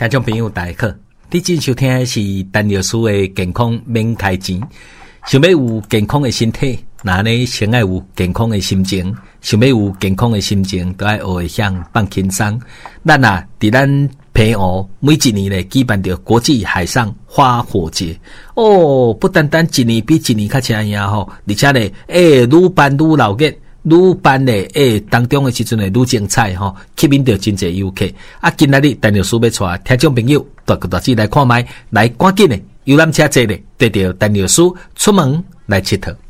听众朋友大家好，你正收听的是陈老师的健康免开钱。想要有健康的身体，那呢先要有健康的心情。想要有健康的心情，都要学会向放轻松。咱伫咱澎湖每一年咧举办着国际海上花火节哦，不单单一年比一年较正样吼，而且咧愈办愈闹热。愈办咧，当中的时阵咧愈精彩吼，吸引到真侪游客。今仔日陈老师要带听众朋友大家来看卖，来赶紧咧游览车坐咧，跟着陈老师出门来佚佗。